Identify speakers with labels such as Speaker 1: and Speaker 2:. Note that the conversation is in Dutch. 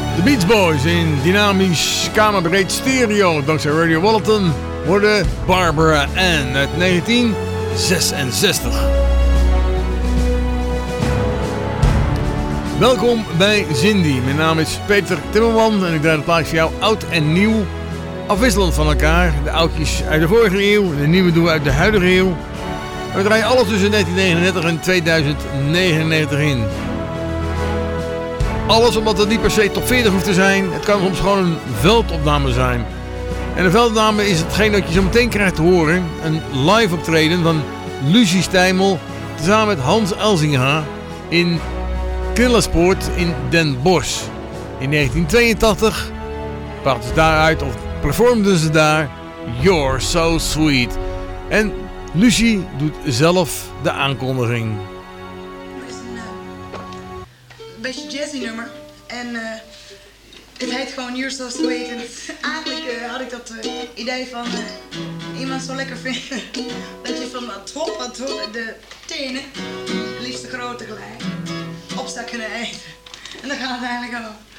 Speaker 1: De Beach Boys in dynamisch kamerbreed stereo dankzij Radio Walton worden Barbara Ann uit 1966. Welkom bij Zindie. Mijn naam is Peter Timmerman en ik draai het plaatje voor jou oud en nieuw afwisselend van elkaar. De oudjes uit de vorige eeuw, de nieuwe doen we uit de huidige eeuw. We draaien alles tussen 1939 en 2099 in. Alles omdat het niet per se top 40 hoeft te zijn. Het kan soms gewoon een veldopname zijn. En een veldopname is hetgeen dat je zo meteen krijgt te horen. Een live optreden van Lucie Stijmel samen met Hans Elzinga in Knillerspoort in Den Bosch. In 1982 brachten ze daaruit of performden ze daar You're So Sweet. En Lucie doet zelf de aankondiging.
Speaker 2: Het is een beetje jazzy nummer. En het heet gewoon You're So Sweet. En eigenlijk had ik dat idee van iemand zo lekker vinden dat je van de top tot de tenen, het liefst de grote gelijk, op zou kunnen eten. En daar gaat het eigenlijk over.